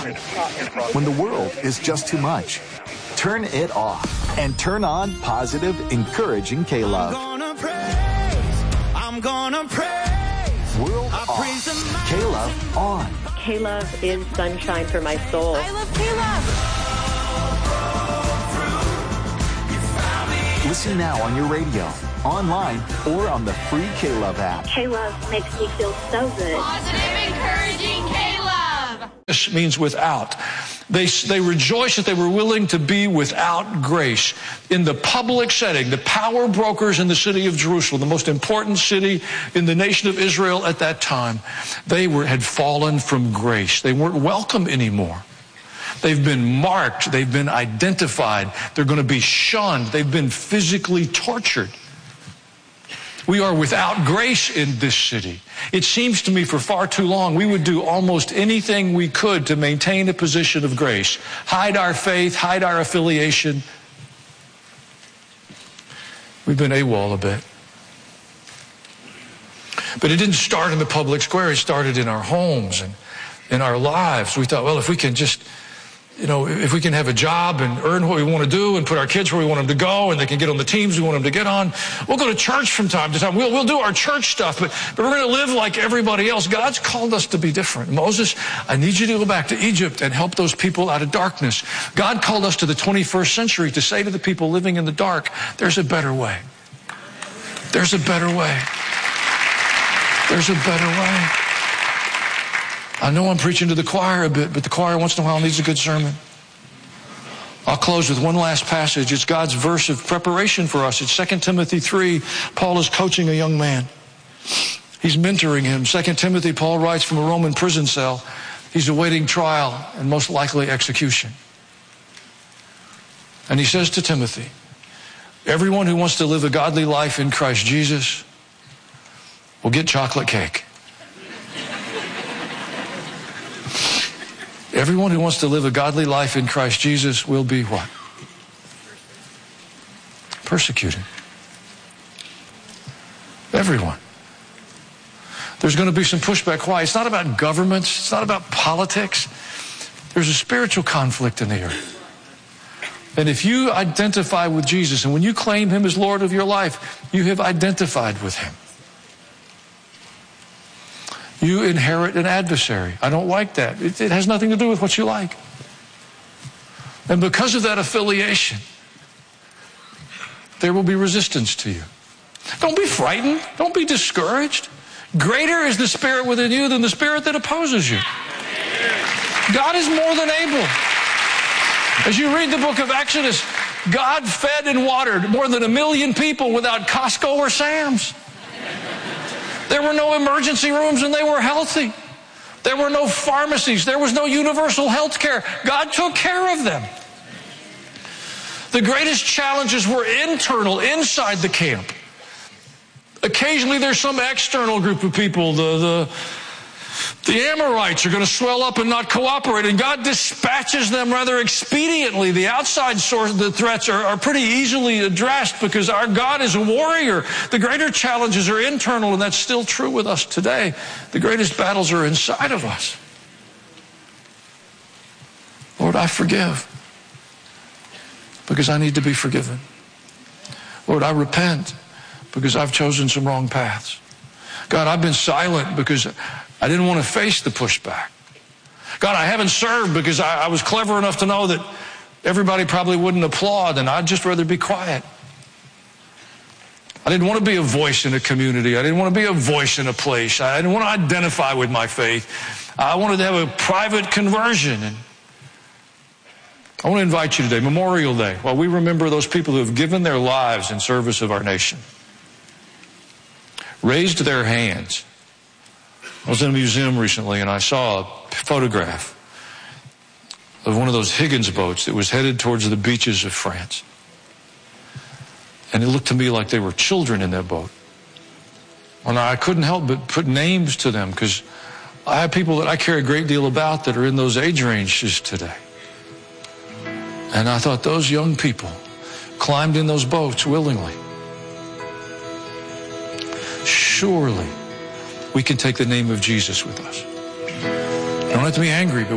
When the world is just too much, turn it off and turn on positive, encouraging K-Love. I'm gonna praise. World off. K-Love on. K-Love is sunshine for my soul. I love K-Love. Listen now on your radio, online, or on the free K-Love app. K-Love makes me feel so good. Positive, encouraging K-Love. This means without. They rejoiced that they were willing to be without grace. In the public setting, the power brokers in the city of Jerusalem, the most important city in the nation of Israel at that time, had fallen from grace. They weren't welcome anymore. They've been marked. They've been identified. They're going to be shunned. They've been physically tortured. We are without grace in this city. It seems to me for far too long we would do almost anything we could to maintain a position of grace. Hide our faith, hide our affiliation. We've been AWOL a bit. But it didn't start in the public square. It started in our homes and in our lives. We thought, well, if we can just, if we can have a job and earn what we want to do and put our kids where we want them to go and they can get on the teams we want them to get on, we'll go to church from time to time. We'll do our church stuff, but we're going to live like everybody else. God's called us to be different. Moses, I need you to go back to Egypt and help those people out of darkness. God called us to the 21st century to say to the people living in the dark, there's a better way. There's a better way. There's a better way. I know I'm preaching to the choir a bit, but the choir once in a while needs a good sermon. I'll close with one last passage. It's God's verse of preparation for us. It's 2 Timothy 3. Paul is coaching a young man. He's mentoring him. 2 Timothy, Paul writes from a Roman prison cell. He's awaiting trial and most likely execution. And he says to Timothy, everyone who wants to live a godly life in Christ Jesus will get chocolate cake. Everyone who wants to live a godly life in Christ Jesus will be what? Persecuted. Everyone. There's going to be some pushback. Why? It's not about governments. It's not about politics. There's a spiritual conflict in the earth. And if you identify with Jesus, and when you claim him as Lord of your life, you have identified with him. You inherit an adversary. I don't like that. It has nothing to do with what you like. And because of that affiliation, there will be resistance to you. Don't be frightened. Don't be discouraged. Greater is the spirit within you than the spirit that opposes you. God is more than able. As you read the book of Exodus, God fed and watered more than 1 million people without Costco or Sam's. There were no emergency rooms and they were healthy. There were no pharmacies. There was no universal health care. God took care of them. The greatest challenges were internal, inside the camp. Occasionally there's some external group of people. The Amorites are going to swell up and not cooperate, and God dispatches them rather expediently. The outside source, the threats are pretty easily addressed because our God is a warrior. The greater challenges are internal, and that's still true with us today. The greatest battles are inside of us. Lord, I forgive because I need to be forgiven. Lord, I repent because I've chosen some wrong paths. God, I've been silent because I didn't want to face the pushback. God, I haven't served because I was clever enough to know that everybody probably wouldn't applaud, and I'd just rather be quiet. I didn't want to be a voice in a community. I didn't want to be a voice in a place. I didn't want to identify with my faith. I wanted to have a private conversion. And I want to invite you today, Memorial Day, while we remember those people who have given their lives in service of our nation, raised their hands. I was in a museum recently and I saw a photograph of one of those Higgins boats that was headed towards the beaches of France. And it looked to me like they were children in that boat. And I couldn't help but put names to them because I have people that I care a great deal about that are in those age ranges today. And I thought those young people climbed in those boats willingly. Surely we can take the name of Jesus with us. You don't have to be angry, but